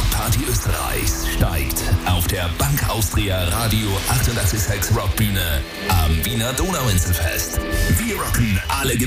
Rockparty Österreichs steigt auf der Bank Austria Radio 886 Rockbühne am Wiener Donauinselfest. Wir rocken alle